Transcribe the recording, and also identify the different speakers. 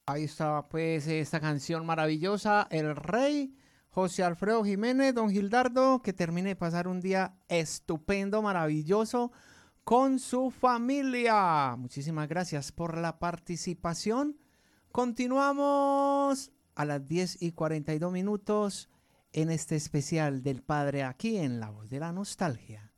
Speaker 1: Ahí está pues esta canción maravillosa, El Rey, José Alfredo Jiménez, don Gildardo, que termine de pasar un día estupendo, maravilloso con su familia. Muchísimas gracias por la participación. Continuamos a las 10:42 en este especial del Padre aquí en La Voz de la Nostalgia.